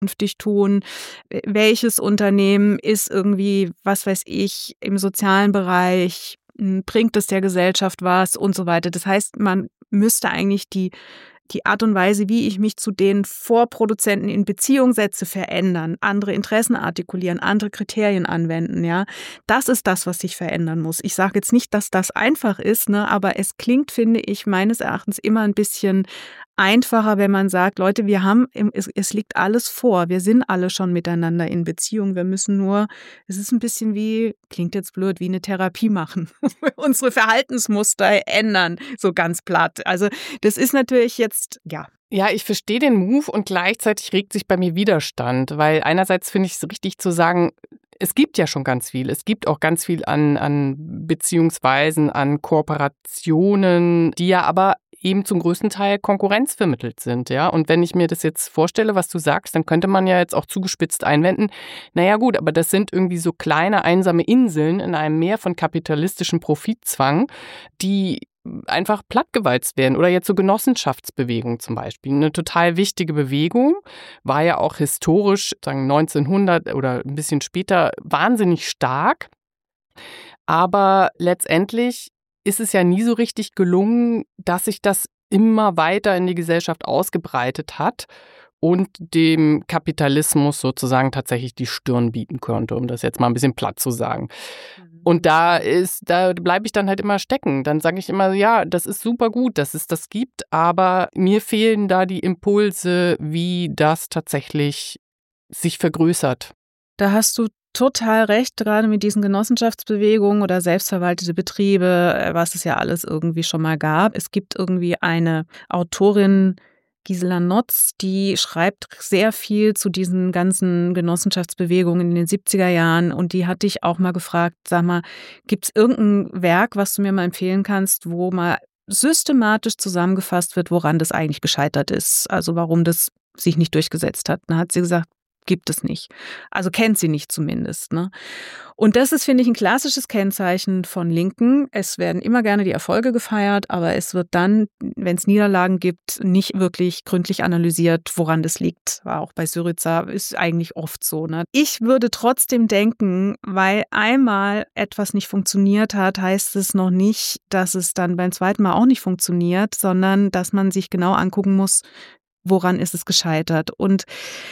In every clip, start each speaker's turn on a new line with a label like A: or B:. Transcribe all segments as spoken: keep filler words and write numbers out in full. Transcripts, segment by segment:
A: künftig tun? Welches Unternehmen ist irgendwie, was weiß ich, im sozialen Bereich, bringt es der Gesellschaft was und so weiter. Das heißt, man müsste eigentlich die die Art und Weise, wie ich mich zu den Vorproduzenten in Beziehung setze, verändern, andere Interessen artikulieren, andere Kriterien anwenden, ja. Das ist das, was sich verändern muss. Ich sage jetzt nicht, dass das einfach ist, ne, aber es klingt, finde ich, meines Erachtens immer ein bisschen einfacher, wenn man sagt, Leute, wir haben, es, es liegt alles vor, wir sind alle schon miteinander in Beziehung, wir müssen nur, es ist ein bisschen wie, klingt jetzt blöd, wie eine Therapie machen, unsere Verhaltensmuster ändern, so ganz platt. Also das ist natürlich jetzt, ja.
B: Ja, ich verstehe den Move und gleichzeitig regt sich bei mir Widerstand, weil einerseits finde ich es richtig zu sagen, es gibt ja schon ganz viel. Es gibt auch ganz viel an, an Beziehungsweisen, an Kooperationen, die ja aber eben zum größten Teil konkurrenzvermittelt sind, ja. Und wenn ich mir das jetzt vorstelle, was du sagst, dann könnte man ja jetzt auch zugespitzt einwenden, naja gut, aber das sind irgendwie so kleine, einsame Inseln in einem Meer von kapitalistischem Profitzwang, die einfach plattgewalzt werden. Oder jetzt so Genossenschaftsbewegung zum Beispiel. Eine total wichtige Bewegung, war ja auch historisch, sagen neunzehnhundert oder ein bisschen später, wahnsinnig stark. Aber letztendlich ist es ja nie so richtig gelungen, dass sich das immer weiter in die Gesellschaft ausgebreitet hat und dem Kapitalismus sozusagen tatsächlich die Stirn bieten könnte, um das jetzt mal ein bisschen platt zu sagen. Und da ist, da bleibe ich dann halt immer stecken. Dann sage ich immer, ja, das ist super gut, dass es das gibt, aber mir fehlen da die Impulse, wie das tatsächlich sich vergrößert.
A: Da hast du total recht, gerade mit diesen Genossenschaftsbewegungen oder selbstverwaltete Betriebe, was es ja alles irgendwie schon mal gab. Es gibt irgendwie eine Autorin, Gisela Notz, die schreibt sehr viel zu diesen ganzen Genossenschaftsbewegungen in den siebziger Jahren und die hat dich auch mal gefragt, sag mal, gibt es irgendein Werk, was du mir mal empfehlen kannst, wo mal systematisch zusammengefasst wird, woran das eigentlich gescheitert ist, also warum das sich nicht durchgesetzt hat. Dann hat sie gesagt, gibt es nicht. Also kennt sie nicht zumindest, ne? Und das ist, finde ich, ein klassisches Kennzeichen von Linken. Es werden immer gerne die Erfolge gefeiert, aber es wird dann, wenn es Niederlagen gibt, nicht wirklich gründlich analysiert, woran das liegt. War auch bei Syriza, ist eigentlich oft so, ne? Ich würde trotzdem denken, weil einmal etwas nicht funktioniert hat, heißt es noch nicht, dass es dann beim zweiten Mal auch nicht funktioniert, sondern dass man sich genau angucken muss, woran ist es gescheitert. Und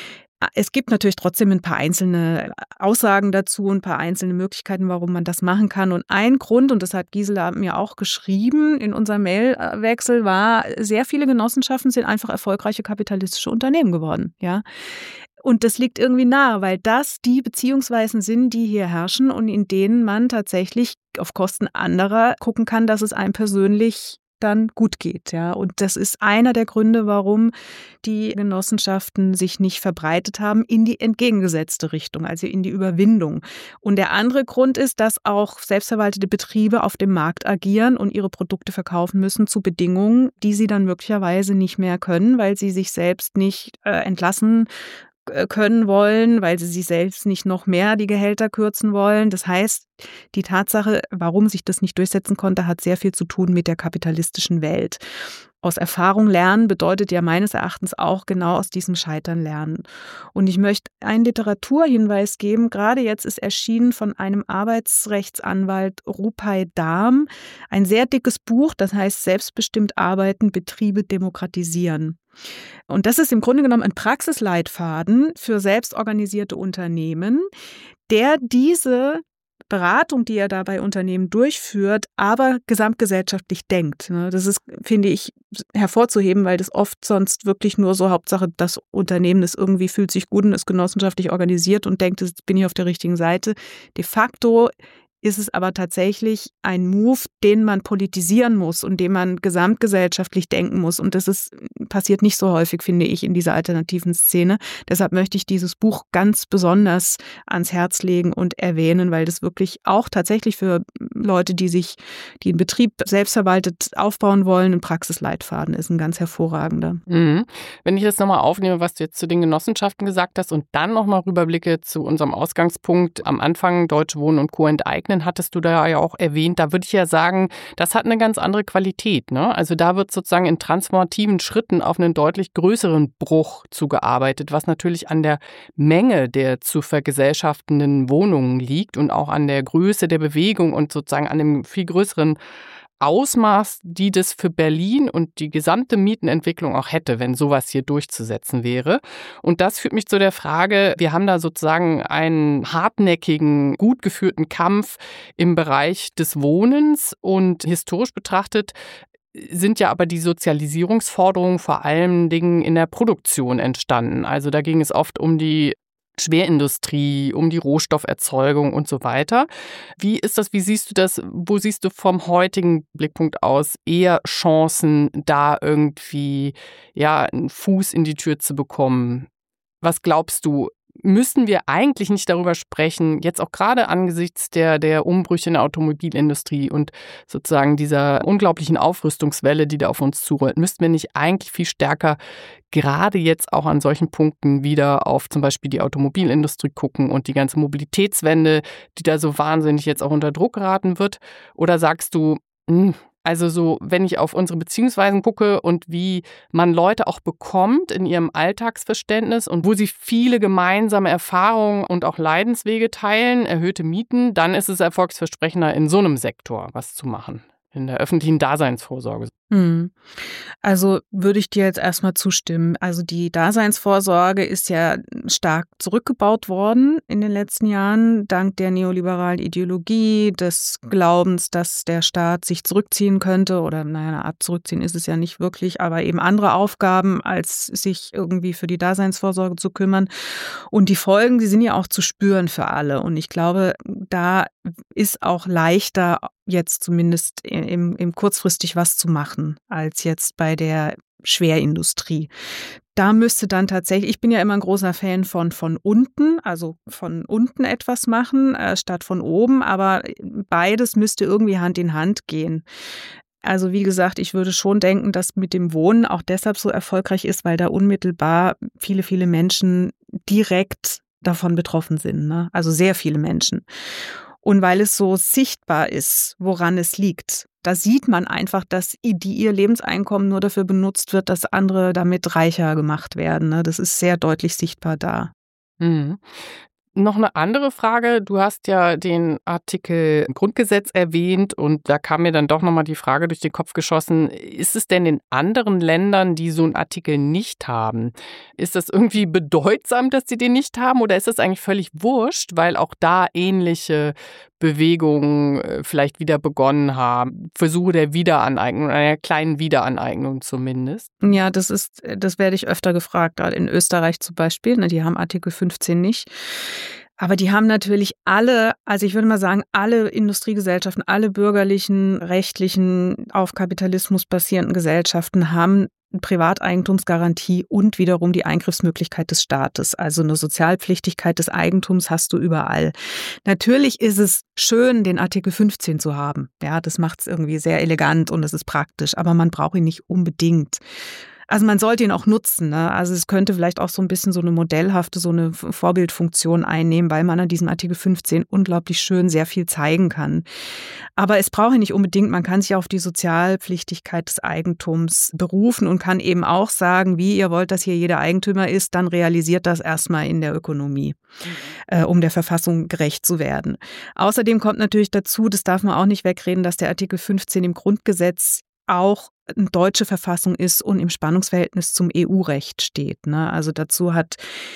A: es gibt natürlich trotzdem ein paar einzelne Aussagen dazu, ein paar einzelne Möglichkeiten, warum man das machen kann. Und ein Grund, und das hat Gisela mir auch geschrieben in unserem Mailwechsel, war, sehr viele Genossenschaften sind einfach erfolgreiche kapitalistische Unternehmen geworden, ja. Und das liegt irgendwie nahe, weil das die Beziehungsweisen sind, die hier herrschen und in denen man tatsächlich auf Kosten anderer gucken kann, dass es einem persönlich dann gut geht, ja. Und das ist einer der Gründe, warum die Genossenschaften sich nicht verbreitet haben in die entgegengesetzte Richtung, also in die Überwindung. Und der andere Grund ist, dass auch selbstverwaltete Betriebe auf dem Markt agieren und ihre Produkte verkaufen müssen zu Bedingungen, die sie dann möglicherweise nicht mehr können, weil sie sich selbst nicht äh, entlassen können wollen, weil sie sich selbst nicht noch mehr die Gehälter kürzen wollen. Das heißt, die Tatsache, warum sich das nicht durchsetzen konnte, hat sehr viel zu tun mit der kapitalistischen Welt. Aus Erfahrung lernen bedeutet ja meines Erachtens auch genau aus diesem Scheitern lernen. Und ich möchte einen Literaturhinweis geben. Gerade jetzt ist erschienen von einem Arbeitsrechtsanwalt Rupai Dahm ein sehr dickes Buch, das heißt Selbstbestimmt arbeiten, Betriebe demokratisieren. Und das ist im Grunde genommen ein Praxisleitfaden für selbstorganisierte Unternehmen, der diese Beratung, die er da bei Unternehmen durchführt, aber gesamtgesellschaftlich denkt. Das ist, finde ich, hervorzuheben, weil das oft sonst wirklich nur so Hauptsache, das Unternehmen ist irgendwie, fühlt sich gut und ist genossenschaftlich organisiert und denkt, jetzt bin ich auf der richtigen Seite. De facto ist es aber tatsächlich ein Move, den man politisieren muss und den man gesamtgesellschaftlich denken muss. Und das ist, passiert nicht so häufig, finde ich, in dieser alternativen Szene. Deshalb möchte ich dieses Buch ganz besonders ans Herz legen und erwähnen, weil das wirklich auch tatsächlich für Leute, die sich, die einen Betrieb selbstverwaltet aufbauen wollen, ein Praxisleitfaden ist, ein ganz hervorragender.
B: Mhm. Wenn ich jetzt nochmal aufnehme, was du jetzt zu den Genossenschaften gesagt hast und dann nochmal rüberblicke zu unserem Ausgangspunkt am Anfang, Deutsche Wohnen und Co. enteignen, Enteignen hattest du da ja auch erwähnt. Da würde ich ja sagen, das hat eine ganz andere Qualität, ne? Also da wird sozusagen in transformativen Schritten auf einen deutlich größeren Bruch zugearbeitet, was natürlich an der Menge der zu vergesellschaftenden Wohnungen liegt und auch an der Größe der Bewegung und sozusagen an dem viel größeren Ausmaß, die das für Berlin und die gesamte Mietenentwicklung auch hätte, wenn sowas hier durchzusetzen wäre. Und das führt mich zu der Frage, wir haben da sozusagen einen hartnäckigen, gut geführten Kampf im Bereich des Wohnens und historisch betrachtet sind ja aber die Sozialisierungsforderungen vor allen Dingen in der Produktion entstanden. Also da ging es oft um die Schwerindustrie, um die Rohstofferzeugung und so weiter. Wie ist das, wie siehst du das, wo siehst du vom heutigen Blickpunkt aus eher Chancen, da irgendwie ja einen Fuß in die Tür zu bekommen? Was glaubst du, müssen wir eigentlich nicht darüber sprechen, jetzt auch gerade angesichts der, der Umbrüche in der Automobilindustrie und sozusagen dieser unglaublichen Aufrüstungswelle, die da auf uns zurollt, müssten wir nicht eigentlich viel stärker gerade jetzt auch an solchen Punkten wieder auf zum Beispiel die Automobilindustrie gucken und die ganze Mobilitätswende, die da so wahnsinnig jetzt auch unter Druck geraten wird? Oder sagst du, mh, also so, wenn ich auf unsere Beziehungsweisen gucke und wie man Leute auch bekommt in ihrem Alltagsverständnis und wo sie viele gemeinsame Erfahrungen und auch Leidenswege teilen, erhöhte Mieten, dann ist es erfolgsversprechender, in so einem Sektor was zu machen, in der öffentlichen Daseinsvorsorge.
A: Hm. Also würde ich dir jetzt erstmal zustimmen. Also die Daseinsvorsorge ist ja stark zurückgebaut worden in den letzten Jahren, dank der neoliberalen Ideologie, des Glaubens, dass der Staat sich zurückziehen könnte oder naja, eine Art zurückziehen ist es ja nicht wirklich, aber eben andere Aufgaben, als sich irgendwie für die Daseinsvorsorge zu kümmern. Und die Folgen, die sind ja auch zu spüren für alle. Und ich glaube, da ist auch leichter, jetzt zumindest im, im kurzfristig was zu machen, als jetzt bei der Schwerindustrie. Da müsste dann tatsächlich, ich bin ja immer ein großer Fan von von unten, also von unten etwas machen, äh, statt von oben, aber beides müsste irgendwie Hand in Hand gehen. Also wie gesagt, ich würde schon denken, dass mit dem Wohnen auch deshalb so erfolgreich ist, weil da unmittelbar viele, viele Menschen direkt davon betroffen sind, ne? Also sehr viele Menschen. Und weil es so sichtbar ist, woran es liegt. Da sieht man einfach, dass die, ihr Lebenseinkommen nur dafür benutzt wird, dass andere damit reicher gemacht werden. Ne? Das ist sehr deutlich sichtbar da.
B: Mhm. Noch eine andere Frage. Du hast ja den Artikel Grundgesetz erwähnt und da kam mir dann doch nochmal die Frage durch den Kopf geschossen, ist es denn in anderen Ländern, die so einen Artikel nicht haben, ist das irgendwie bedeutsam, dass sie den nicht haben oder ist das eigentlich völlig wurscht, weil auch da ähnliche Bewegungen vielleicht wieder begonnen haben, Versuche der Wiederaneignung, einer kleinen Wiederaneignung zumindest?
A: Ja, das ist, das werde ich öfter gefragt, gerade in Österreich zum Beispiel, ne, die haben Artikel fünfzehn nicht. Aber die haben natürlich alle, also ich würde mal sagen, alle Industriegesellschaften, alle bürgerlichen, rechtlichen, auf Kapitalismus basierenden Gesellschaften haben Privateigentumsgarantie und wiederum die Eingriffsmöglichkeit des Staates. Also eine Sozialpflichtigkeit des Eigentums hast du überall. Natürlich ist es schön, den Artikel fünfzehn zu haben. Ja, das macht es irgendwie sehr elegant und es ist praktisch, aber man braucht ihn nicht unbedingt. Also man sollte ihn auch nutzen, ne? Also es könnte vielleicht auch so ein bisschen so eine modellhafte, so eine Vorbildfunktion einnehmen, weil man an diesem Artikel fünfzehn unglaublich schön sehr viel zeigen kann. Aber es braucht ihn nicht unbedingt. Man kann sich auf die Sozialpflichtigkeit des Eigentums berufen und kann eben auch sagen, wie ihr wollt, dass hier jeder Eigentümer ist, dann realisiert das erstmal in der Ökonomie, mhm. äh, um der Verfassung gerecht zu werden. Außerdem kommt natürlich dazu, das darf man auch nicht wegreden, dass der Artikel fünfzehn im Grundgesetz auch eine deutsche Verfassung ist und im Spannungsverhältnis zum E U-Recht steht. Ne? Also dazu hat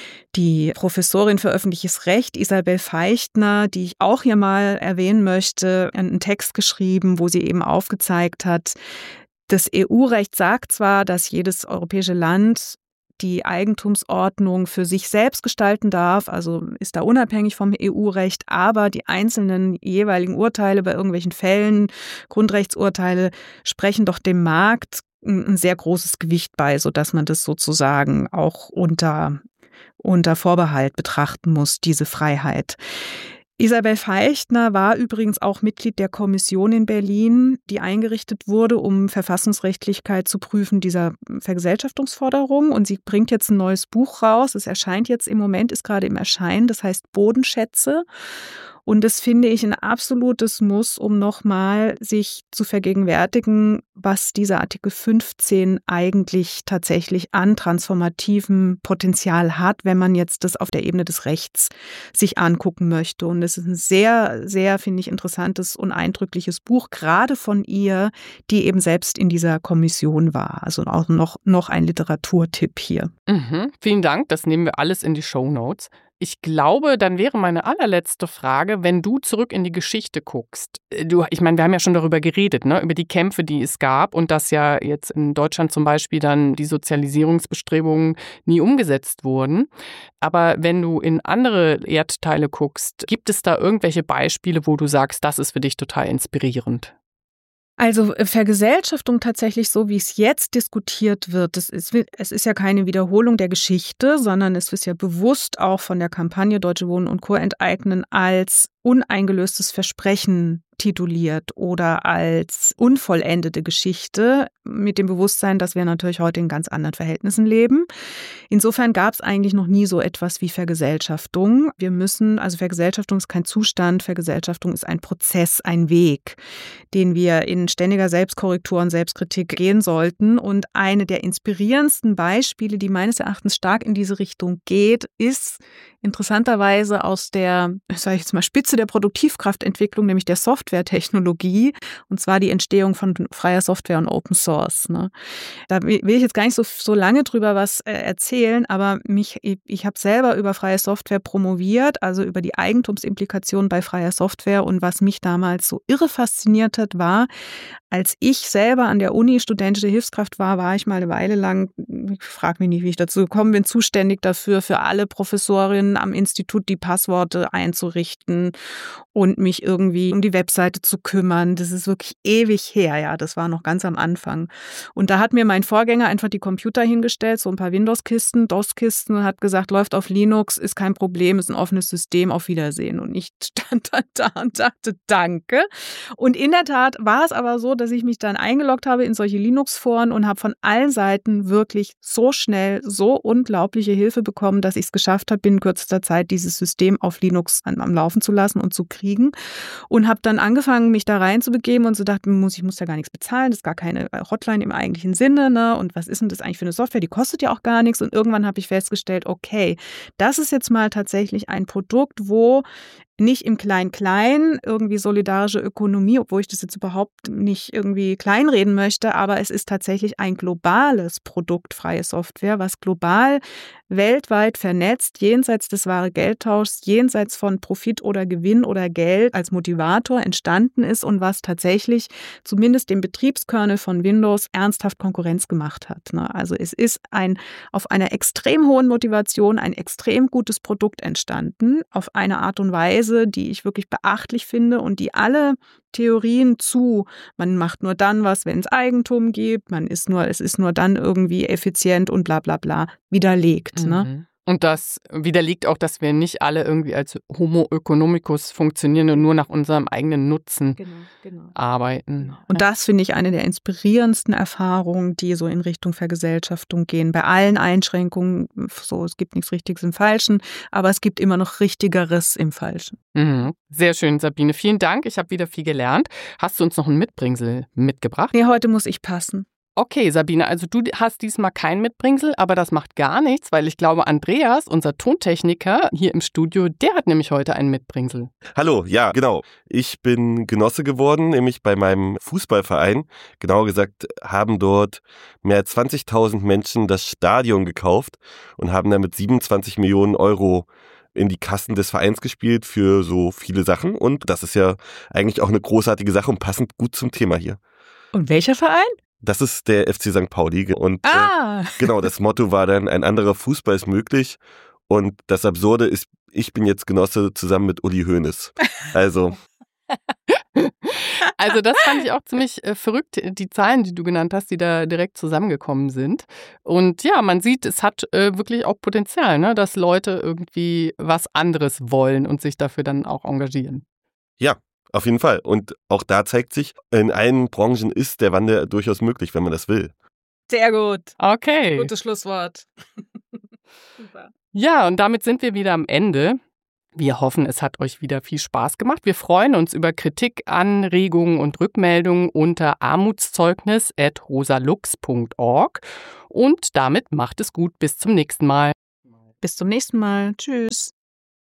A: die Professorin für öffentliches Recht, Isabel Feichtner, die ich auch hier mal erwähnen möchte, einen Text geschrieben, wo sie eben aufgezeigt hat, das E U-Recht sagt zwar, dass jedes europäische Land die Eigentumsordnung für sich selbst gestalten darf, also ist da unabhängig vom E U-Recht, aber die einzelnen jeweiligen Urteile bei irgendwelchen Fällen, Grundrechtsurteile, sprechen doch dem Markt ein sehr großes Gewicht bei, sodass man das sozusagen auch unter, unter Vorbehalt betrachten muss, diese Freiheit. Isabel Feichtner war übrigens auch Mitglied der Kommission in Berlin, die eingerichtet wurde, um Verfassungsrechtlichkeit zu prüfen dieser Vergesellschaftungsforderung. Und sie bringt jetzt ein neues Buch raus. Es erscheint jetzt im Moment, ist gerade im Erscheinen, das heißt Bodenschätze. Und das finde ich ein absolutes Muss, um nochmal sich zu vergegenwärtigen, was dieser Artikel fünfzehn eigentlich tatsächlich an transformativem Potenzial hat, wenn man jetzt das auf der Ebene des Rechts sich angucken möchte. Und es ist ein sehr, sehr, finde ich, interessantes und eindrückliches Buch, gerade von ihr, die eben selbst in dieser Kommission war. Also auch noch, noch ein Literaturtipp hier.
B: Mhm, vielen Dank, das nehmen wir alles in die Shownotes. Ich glaube, dann wäre meine allerletzte Frage, wenn du zurück in die Geschichte guckst. Du, ich meine, wir haben ja schon darüber geredet, ne, über die Kämpfe, die es gab und dass ja jetzt in Deutschland zum Beispiel dann die Sozialisierungsbestrebungen nie umgesetzt wurden. Aber wenn du in andere Erdteile guckst, gibt es da irgendwelche Beispiele, wo du sagst, das ist für dich total inspirierend?
A: Also Vergesellschaftung tatsächlich so, wie es jetzt diskutiert wird, das ist, es ist ja keine Wiederholung der Geschichte, sondern es ist ja bewusst auch von der Kampagne Deutsche Wohnen und Co. enteignen als uneingelöstes Versprechen tituliert oder als unvollendete Geschichte mit dem Bewusstsein, dass wir natürlich heute in ganz anderen Verhältnissen leben. Insofern gab es eigentlich noch nie so etwas wie Vergesellschaftung. Wir müssen, also Vergesellschaftung ist kein Zustand, Vergesellschaftung ist ein Prozess, ein Weg, den wir in ständiger Selbstkorrektur und Selbstkritik gehen sollten. Und eine der inspirierendsten Beispiele, die meines Erachtens stark in diese Richtung geht, ist interessanterweise aus der, sage ich jetzt mal, Spitze der Produktivkraftentwicklung, nämlich der Softwaretechnologie, und zwar die Entstehung von freier Software und Open Source. Ne? Da will ich jetzt gar nicht so, so lange drüber was äh, erzählen, aber mich, ich, ich habe selber über freie Software promoviert, also über die Eigentumsimplikationen bei freier Software, und was mich damals so irre fasziniert hat, war, als ich selber an der Uni studentische Hilfskraft war, war ich mal eine Weile lang, ich frage mich nicht, wie ich dazu gekommen bin, zuständig dafür, für alle Professorinnen am Institut die Passworte einzurichten und mich irgendwie um die Webseite zu kümmern. Das ist wirklich ewig her, ja, das war noch ganz am Anfang. Und da hat mir mein Vorgänger einfach die Computer hingestellt, so ein paar Windows-Kisten, DOS-Kisten, und hat gesagt, läuft auf Linux, ist kein Problem, ist ein offenes System, auf Wiedersehen. Und ich stand dann da und dachte, danke. Und in der Tat war es aber so, dass ich mich dann eingeloggt habe in solche Linux-Foren und habe von allen Seiten wirklich so schnell, so unglaubliche Hilfe bekommen, dass ich es geschafft habe, binnen kürzester Zeit dieses System auf Linux am, am Laufen zu lassen und zu kriegen. Und habe dann angefangen, mich da reinzubegeben und so dachte, ich muss ja gar nichts bezahlen, das ist gar keine Hotline im eigentlichen Sinne, ne? Und was ist denn das eigentlich für eine Software? Die kostet ja auch gar nichts. Und irgendwann habe ich festgestellt, okay, das ist jetzt mal tatsächlich ein Produkt, wo nicht im Klein-Klein irgendwie solidarische Ökonomie, obwohl ich das jetzt überhaupt nicht irgendwie kleinreden möchte, aber es ist tatsächlich ein globales Produkt, freie Software, was global, weltweit vernetzt, jenseits des wahre Geldtauschs, jenseits von Profit oder Gewinn oder Geld als Motivator entstanden ist und was tatsächlich zumindest dem Betriebskernel von Windows ernsthaft Konkurrenz gemacht hat. Also es ist ein auf einer extrem hohen Motivation ein extrem gutes Produkt entstanden, auf eine Art und Weise, die ich wirklich beachtlich finde und die alle Theorien zu, man macht nur dann was, wenn es Eigentum gibt, man ist nur, es ist nur dann irgendwie effizient und bla bla bla, widerlegt. Mhm. Ne?
B: Und das widerlegt auch, dass wir nicht alle irgendwie als Homo economicus funktionieren und nur nach unserem eigenen Nutzen genau, genau. arbeiten.
A: Genau. Und das finde ich eine der inspirierendsten Erfahrungen, die so in Richtung Vergesellschaftung gehen. Bei allen Einschränkungen, so es gibt nichts Richtiges im Falschen, aber es gibt immer noch Richtigeres im Falschen.
B: Mhm. Sehr schön, Sabine. Vielen Dank. Ich habe wieder viel gelernt. Hast du uns noch ein Mitbringsel mitgebracht?
A: Nee, heute muss ich passen.
B: Okay, Sabine, also du hast diesmal kein Mitbringsel, aber das macht gar nichts, weil ich glaube, Andreas, unser Tontechniker hier im Studio, der hat nämlich heute ein Mitbringsel.
C: Hallo, ja, genau. Ich bin Genosse geworden, nämlich bei meinem Fußballverein. Genauer gesagt haben dort mehr als zwanzigtausend Menschen das Stadion gekauft und haben damit siebenundzwanzig Millionen Euro in die Kassen des Vereins gespielt für so viele Sachen. Und das ist ja eigentlich auch eine großartige Sache und passend gut zum Thema hier.
A: Und welcher Verein?
C: Das ist der F C Sankt Pauli und
A: ah.
C: äh, genau, das Motto war dann, ein anderer Fußball ist möglich, und das Absurde ist, ich bin jetzt Genosse zusammen mit Uli Hoeneß. Also
B: Also das fand ich auch ziemlich äh, verrückt, die Zahlen, die du genannt hast, die da direkt zusammengekommen sind. Und ja, man sieht, es hat äh, wirklich auch Potenzial, ne, dass Leute irgendwie was anderes wollen und sich dafür dann auch engagieren.
C: Ja. Auf jeden Fall. Und auch da zeigt sich, in allen Branchen ist der Wandel durchaus möglich, wenn man das will.
A: Sehr gut.
B: Okay.
A: Gutes Schlusswort.
B: Super. Ja, und damit sind wir wieder am Ende. Wir hoffen, es hat euch wieder viel Spaß gemacht. Wir freuen uns über Kritik, Anregungen und Rückmeldungen unter armutszeugnis at rosalux punkt org. Und damit macht es gut. Bis zum nächsten Mal.
A: Bis zum nächsten Mal. Tschüss.